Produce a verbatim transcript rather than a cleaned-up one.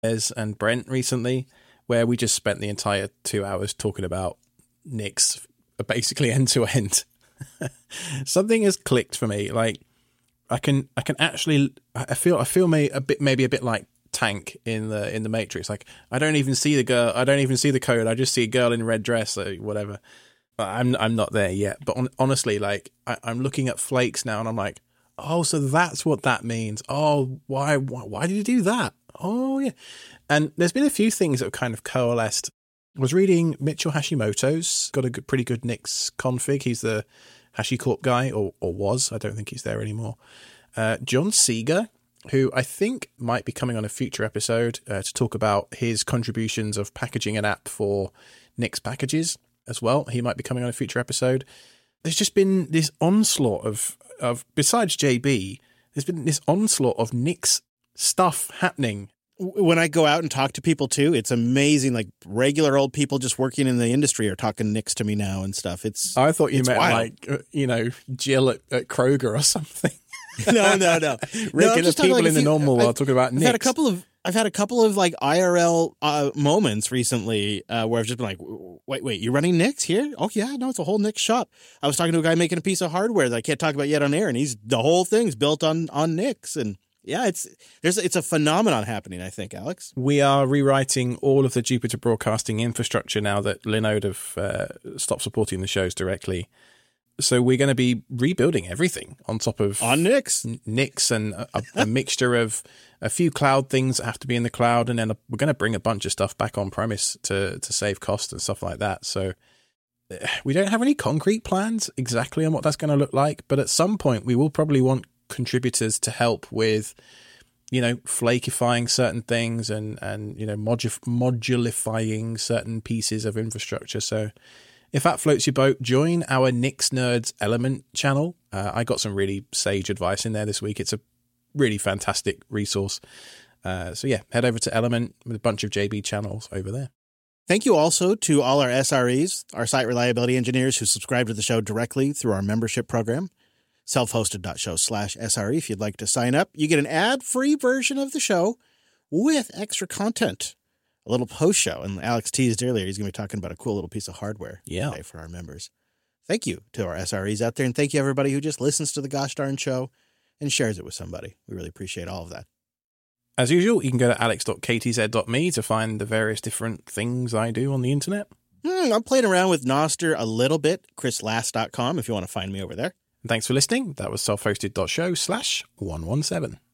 Ez and Brent recently, where we just spent the entire two hours talking about Nyx, basically end to end. Something has clicked for me. Like I can, I can actually, I feel, I feel may, a bit, maybe a bit like Tank in the in the Matrix. Like I don't even see the girl, I don't even see the code. I just see a girl in a red dress or whatever. But I'm, I'm not there yet. But on, honestly, like I, I'm looking at flakes now, and I'm like, oh, so that's what that means. Oh, why, why, why did you do that? Oh yeah. And there's been a few things that have kind of coalesced. I was reading Mitchell Hashimoto's got a good, pretty good Nyx config. He's the HashiCorp guy, or or was. I don't think he's there anymore. Uh, John Seeger, who I think might be coming on a future episode uh, to talk about his contributions of packaging an app for Nyx packages as well. He might be coming on a future episode. There's just been this onslaught of, of besides J B, there's been this onslaught of Nyx stuff happening. When I go out and talk to people too, it's amazing. Like regular old people just working in the industry are talking Nyx to me now and stuff. It's I thought you it's meant wild. like, uh, you know, Jill at, at Kroger or something. no, no, no. Regular no, people like in the you, normal I've, world talking about Nyx. I've had a couple of I've had a couple of like I R L uh, moments recently uh, where I've just been like, wait, wait, you're running Nyx here? Oh yeah, no, it's a whole Nyx shop. I was talking to a guy making a piece of hardware that I can't talk about yet on air, and he's the whole thing's built on on Nyx, and yeah, it's there's it's a phenomenon happening. I think, Alex. We are rewriting all of the Jupiter Broadcasting infrastructure now that Linode have uh, stopped supporting the shows directly. So we're going to be rebuilding everything on top of on Nyx, Nyx, and a, a mixture of a few cloud things that have to be in the cloud, and then a, we're going to bring a bunch of stuff back on premise to to save cost and stuff like that. So we don't have any concrete plans exactly on what that's going to look like, but at some point we will probably want contributors to help with, you know, flakifying certain things and and you know modu- modulifying certain pieces of infrastructure. So if that floats your boat, join our Nyx Nerds Element channel. Uh, I got some really sage advice in there this week. It's a really fantastic resource. Uh, so yeah, head over to Element with a bunch of J B channels over there. Thank you also to all our S R Es, our site reliability engineers who subscribe to the show directly through our membership program, self-hosted.show slash SRE. If you'd like to sign up, you get an ad-free version of the show with extra content. A little post show, and Alex teased earlier he's going to be talking about a cool little piece of hardware yeah. today for our members. Thank you to our S R Es out there, and thank you everybody who just listens to the gosh darn show and shares it with somebody. We really appreciate all of that. As usual, you can go to alex dot k t z dot m e to find the various different things I do on the internet. Hmm, I'm playing around with Nostr a little bit, chris last dot com if you want to find me over there. And thanks for listening. That was self-hosted.show slash 117.